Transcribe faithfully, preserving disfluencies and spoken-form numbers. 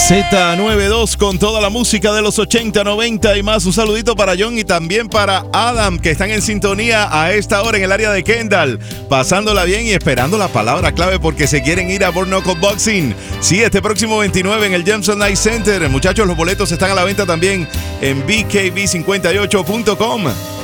Z noventa y dos con toda la música de los ochenta, noventa y más. Un saludito para John y también para Adam, que están en sintonía a esta hora en el área de Kendall, pasándola bien y esperando la palabra clave porque se quieren ir a Born Knuckle Boxing. Sí, este próximo veintinueve en el Jameson Night Center. Muchachos, los boletos están a la venta también en B K B cincuenta y ocho punto com.